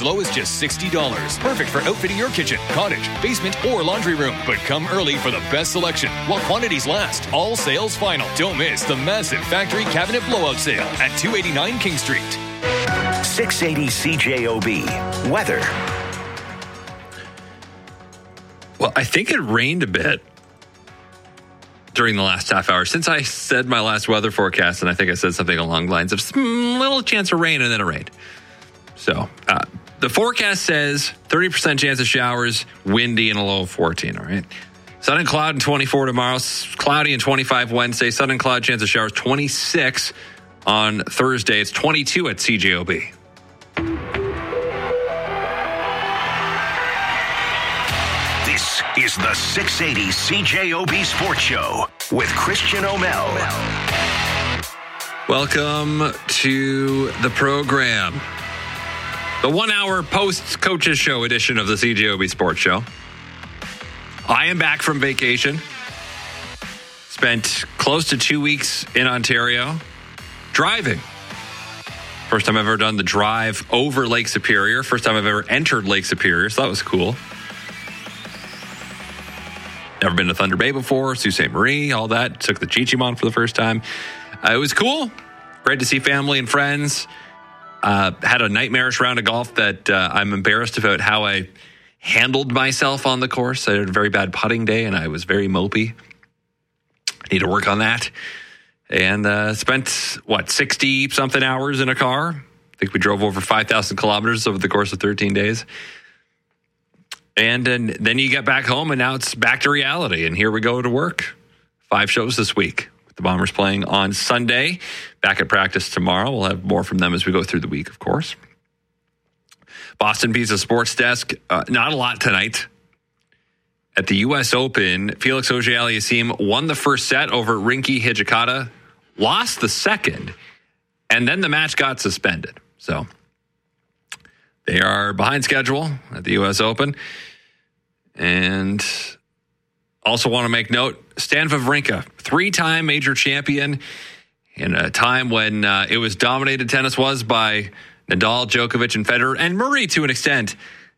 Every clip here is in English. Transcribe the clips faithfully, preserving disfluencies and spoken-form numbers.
as low as just sixty dollars. Perfect for outfitting your kitchen, cottage, basement, or laundry room. But come early for the best selection while quantities last. All sales final. Don't miss the massive factory cabinet blowout sale at two eighty-nine King Street. six eighty C J O B. Weather. Well, I think it rained a bit during the last half hour. Since I said my last weather forecast, and I think I said something along the lines of some little chance of rain, and then it rained. So uh, the forecast says thirty percent chance of showers, windy, and a low of fourteen, all right? Sun and cloud and twenty-four tomorrow, cloudy and twenty-five Wednesday, sun and cloud chance of showers, twenty-six on Thursday. It's twenty-two at C J O B. This is the six eighty C J O B Sports Show with Christian O'Mel. Welcome to the program. The one-hour post-coaches show edition of the C J O B Sports Show. I am back from vacation. Spent close to two weeks in Ontario driving. First time I've ever done the drive over Lake Superior. First time I've ever entered Lake Superior, so that was cool. Never been to Thunder Bay before, Sault Ste. Marie, all that. Took the Chi-Chi-Mon for the first time. Uh, it was cool. Great to see family and friends. Uh, had a nightmarish round of golf that uh, I'm embarrassed about how I handled myself on the course. I had a very bad putting day, and I was very mopey. I need to work on that. And uh, spent, what, sixty-something hours in a car? I think we drove over five thousand kilometers over the course of thirteen days. And, and then you get back home, and now it's back to reality. And here we go to work. Five shows this week. With the Bombers playing on Sunday. Back at practice tomorrow. We'll have more from them as we go through the week, of course. Boston Pizza Sports Desk. Uh, not a lot tonight. At the U S Open, Felix Auger-Aliassime won the first set over Rinky Hijikata. Lost the second. And then the match got suspended. So they are behind schedule at the U S Open. And also want to make note, Stan Wawrinka, three-time major champion in a time when uh, it was dominated, tennis was, by Nadal, Djokovic, and Federer, and Murray to an extent.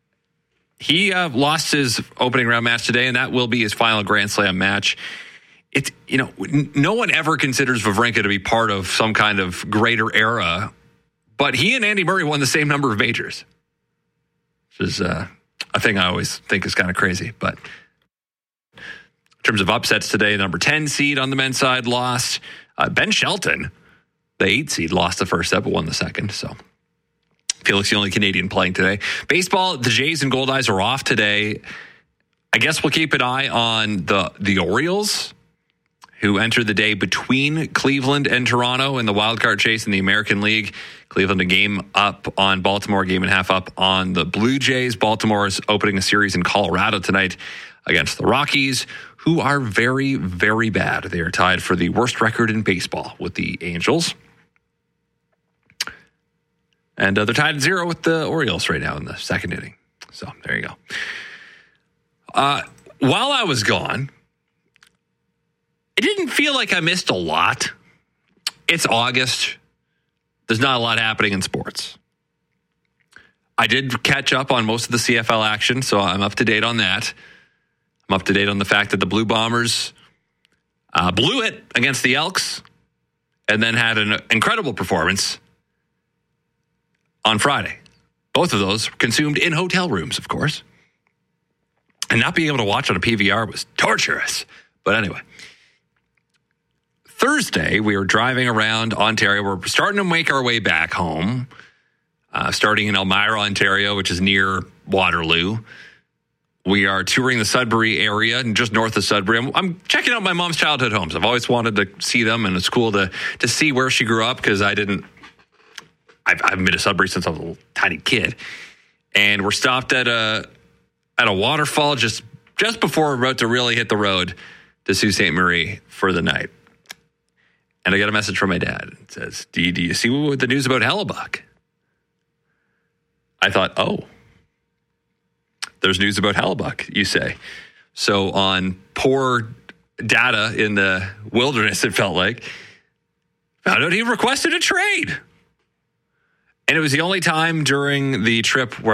He uh, lost his opening round match today, and that will be his final Grand Slam match. It's, you know, no one ever considers Wawrinka to be part of some kind of greater era, but he and Andy Murray won the same number of majors. Which is uh, a thing I always think is kind of crazy. But in terms of upsets today, the number ten seed on the men's side lost. Uh, Ben Shelton, the eight seed, lost the first set but won the second. So Felix, the only Canadian playing today. Baseball, the Jays and Goldeyes are off today. I guess we'll keep an eye on the, the Orioles, who entered the day between Cleveland and Toronto in the wildcard chase in the American League. Cleveland a game up on Baltimore, game and a half up on the Blue Jays. Baltimore is opening a series in Colorado tonight against the Rockies, who are very, very bad. They are tied for the worst record in baseball with the Angels. And uh, they're tied at zero with the Orioles right now in the second inning. So there you go. Uh, while I was gone, it didn't feel like I missed a lot. It's August. There's not a lot happening in sports. I did catch up on most of the C F L action, so I'm up to date on that. I'm up to date on the fact that the Blue Bombers uh, blew it against the Elks and then had an incredible performance on Friday. Both of those consumed in hotel rooms, of course. And not being able to watch on a P V R was torturous. But anyway, Thursday, we were driving around Ontario. We're starting to make our way back home, uh, starting in Elmira, Ontario, which is near Waterloo. We are touring the Sudbury area and just north of Sudbury. I'm, I'm checking out my mom's childhood homes. I've always wanted to see them, and it's cool to to see where she grew up because I didn't. I've, I've been to Sudbury since I was a little tiny kid, and we're stopped at a at a waterfall just just before we're about to really hit the road to Sault Ste. Marie for the night. And I got a message from my dad. It says, do you, do you see what the news about Hellebuck? I thought, oh, there's news about Hellebuck, you say. So on poor data in the wilderness, it felt like, found out he requested a trade. And it was the only time during the trip where